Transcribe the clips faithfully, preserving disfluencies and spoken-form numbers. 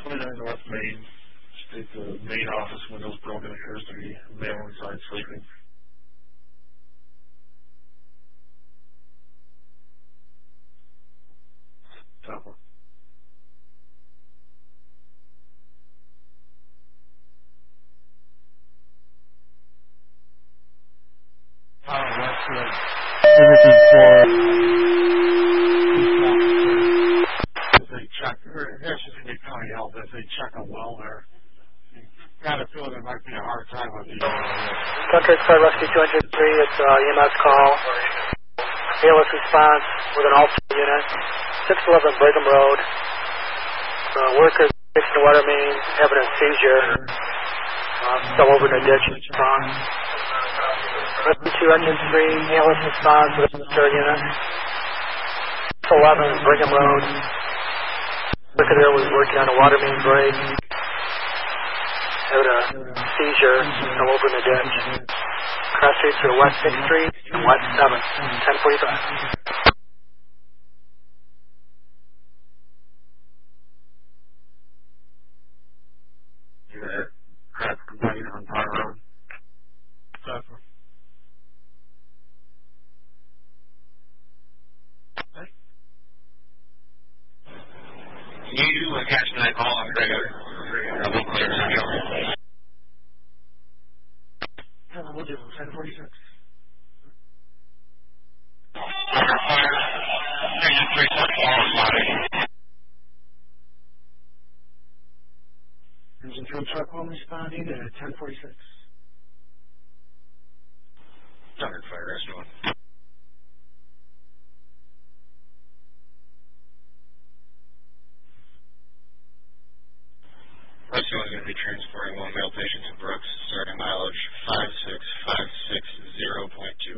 twenty-nine North Main. State the main office windows broken. It appears to be male inside sleeping. Top one. Tower Westwood. Everything for if they check, or that's just going to be county health. If they check a well there, you got a feeling there might be a hard time with the. Uh, Country Fire Rescue two hundred three. It's uh, E M S call. A L S response with an alternate unit. six eleven Brigham Road. Uh, workers fixing the water main, having a seizure. Uh, fell over in a ditch. Wrong. Rescue two hundred three. A L S response with a third unit. six eleven Brigham Road. Worker there was working on a water main break. Having a seizure. Fell over in a ditch. Cross streets to West sixth Street and West seventh. ten forty-five. Yeah, crack complaint on Power Road. Top one. You uh, catch that call on regular. I'll be clear central. Yeah, we'll do ten forty-six. Under fire. Station three seventy-four spotted. Engine fuel truck home responding at ten forty-six. Under fire rescue. Rescue is going to be transporting one male patient to Brooks, starting mileage five six five six zero point two.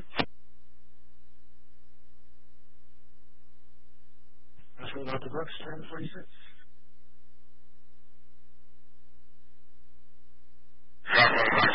Let's roll out to Brooks, ten forty-six. Bravo,